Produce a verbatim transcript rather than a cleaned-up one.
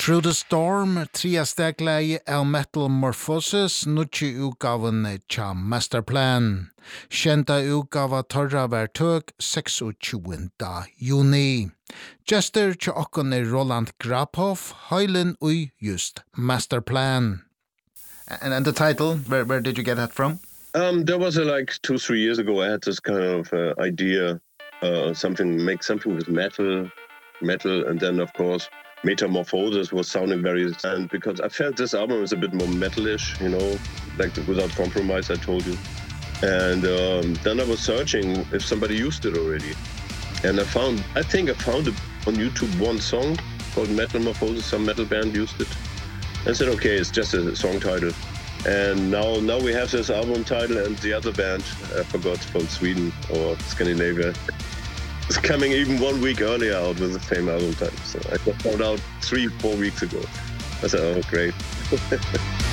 Through the Storm, tria stegleie av Metal Morphosis, nutje utgaven tja Masterplan. Kjenta utgava torra var tøk tjueseks juni. Jester tja okkon er Roland Graphoff, høylen ui just Masterplan. And, and the title, where, where did you get that from? Um, there was uh, like two, three years ago, I had this kind of uh, idea, uh, something, make something with metal, metal, and then of course, Metamorphosis was sounding very, and because I felt this album was a bit more metalish, you know, like the Without Compromise, I told you. And um, then I was searching if somebody used it already. And I found, I think I found it on YouTube, one song called Metamorphosis, some metal band used it. I said, okay, it's just a song title. And now now we have this album title, and the other band, I forgot, from Sweden or Scandinavia, is coming even one week earlier out with the same album title. So I just found out three, four weeks ago. I said, oh, great.